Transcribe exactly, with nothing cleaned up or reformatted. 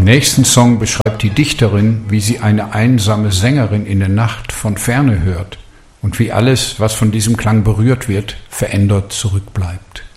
Im nächsten Song beschreibt die Dichterin, wie sie eine einsame Sängerin in der Nacht von Ferne hört und wie alles, was von diesem Klang berührt wird, verändert zurückbleibt.